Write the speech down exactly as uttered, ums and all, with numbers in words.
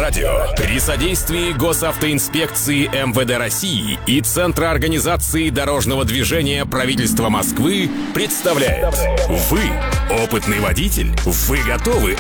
Авторадио при содействии Госавтоинспекции эм вэ дэ России и Центра организации дорожного движения правительства Москвы представляет. Вы опытный водитель? Вы готовы